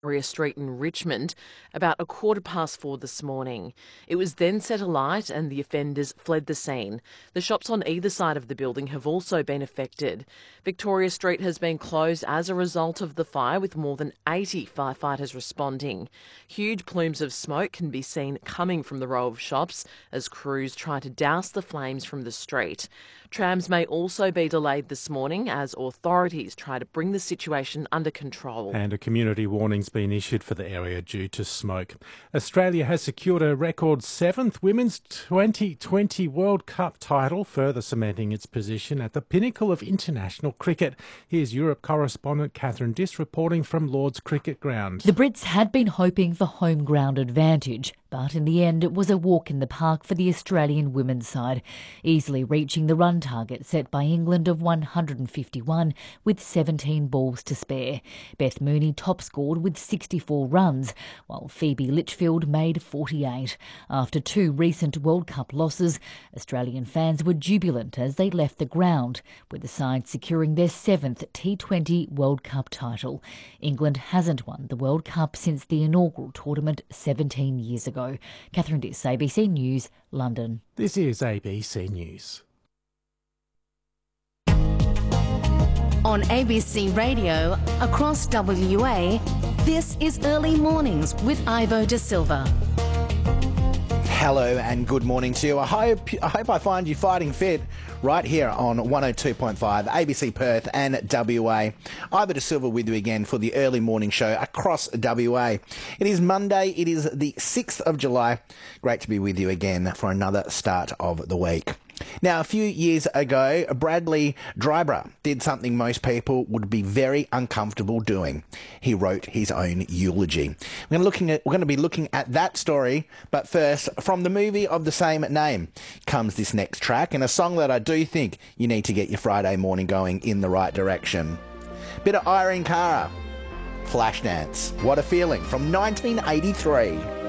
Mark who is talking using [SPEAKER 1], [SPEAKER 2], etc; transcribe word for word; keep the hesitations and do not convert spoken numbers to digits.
[SPEAKER 1] Victoria Street in Richmond about a quarter past four this morning. It was then set alight and the offenders fled the scene. The shops on either side of the building have also been affected. Victoria Street has been closed as a result of the fire, with more than eighty firefighters responding. Huge plumes of smoke can be seen coming from the row of shops as crews try to douse the flames from the street. Trams may also be delayed this morning as authorities try to bring the situation under control.
[SPEAKER 2] And a community warning's been issued for the area due to smoke. Australia has secured a record seventh Women's twenty twenty World Cup title, further cementing its position at the pinnacle of international cricket. Here's Europe correspondent Catherine Diss reporting from Lord's Cricket Ground.
[SPEAKER 3] The Brits had been hoping for home ground advantage, but in the end it was a walk in the park for the Australian women's side, easily reaching the run target set by England of one hundred fifty-one with seventeen balls to spare. Beth Mooney top scored with sixty-four runs, while Phoebe Litchfield made forty-eight. After two recent World Cup losses, Australian fans were jubilant as they left the ground, with the side securing their seventh T twenty World Cup title. England hasn't won the World Cup since the inaugural tournament seventeen years ago. Catherine Diss, A B C News, London.
[SPEAKER 2] This is A B C News.
[SPEAKER 4] On A B C Radio, across W A, this is Early Mornings with Ivo De Silva.
[SPEAKER 5] Hello and good morning to you. I hope, I hope I find you fighting fit right here on one oh two point five A B C Perth and W A. Ivo De Silva with you again for the early morning show across W A. It is Monday, it is the sixth of July. Great to be with you again for another start of the week. Now, a few years ago, Bradley Dryburgh did something most people would be very uncomfortable doing. He wrote his own eulogy. We're going, looking at, we're going to be looking at that story, but first, from the movie of the same name comes this next track, and a song that I do think you need to get your Friday morning going in the right direction. Bit of Irene Cara, Flashdance. What a Feeling, from nineteen eighty-three.